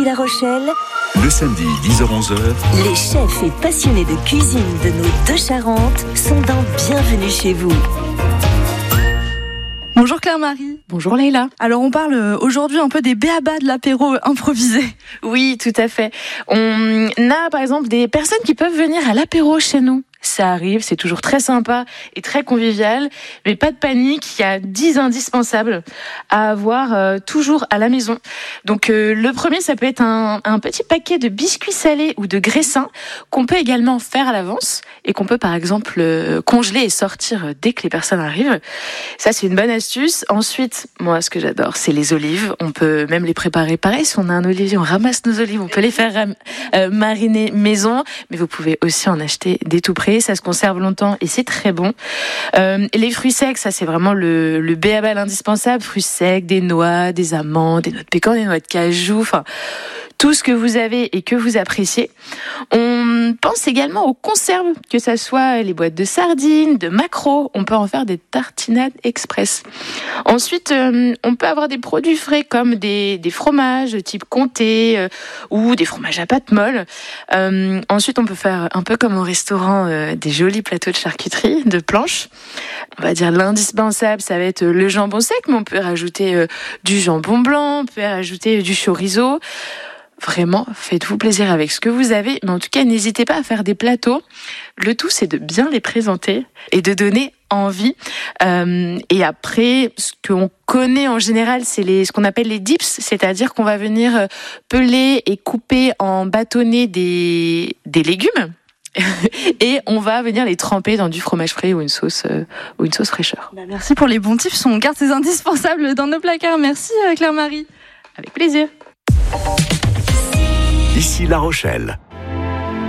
La Rochelle, Le samedi, 10h-11h, les chefs et passionnés de cuisine de nos deux Charentes sont dans Bienvenue chez vous. Bonjour Claire-Marie. Bonjour Leïla. Alors on parle aujourd'hui un peu des b.a.-ba de l'apéro improvisé. Oui, tout à fait. On a par exemple des personnes qui peuvent venir à l'apéro chez nous. Ça arrive, c'est toujours très sympa et très convivial. Mais pas de panique, il y a 10 indispensables à avoir toujours à la maison. Donc le premier, ça peut être un petit paquet de biscuits salés ou de graissins qu'on peut également faire à l'avance et qu'on peut par exemple congeler et sortir dès que les personnes arrivent. Ça, c'est une bonne astuce. Ensuite, moi, ce que j'adore, c'est les olives. On peut même les préparer pareil. Si on a un olivier, on ramasse nos olives. On peut les faire mariner maison. Mais vous pouvez aussi en acheter des tout prêts. Ça se conserve longtemps et c'est très bon. Les fruits secs, ça c'est vraiment le b.a.-ba l'indispensable. Fruits secs, des noix, des amandes, des noix de pécan, des noix de cajou, enfin tout ce que vous avez et que vous appréciez. On pense également aux conserves, que ça soit les boîtes de sardines, de maquereaux. On peut en faire des tartinades express. Ensuite, on peut avoir des produits frais comme des fromages type comté ou des fromages à pâte molle. Ensuite, on peut faire un peu comme au restaurant des jolis plateaux de charcuterie, de planches. On va dire l'indispensable, ça va être le jambon sec, mais on peut rajouter du jambon blanc, on peut rajouter du chorizo. Vraiment, faites-vous plaisir avec ce que vous avez, mais en tout cas, n'hésitez pas à faire des plateaux. Le tout, c'est de bien les présenter et de donner envie. Et après, ce qu'on connaît en général, c'est ce qu'on appelle les dips, c'est-à-dire qu'on va venir peler et couper en bâtonnets des légumes. Et on va venir les tremper dans du fromage frais ou une sauce fraîcheur. Merci pour les bons tips. On garde ces indispensables dans nos placards. Merci Claire-Marie. Avec plaisir. ici La Rochelle.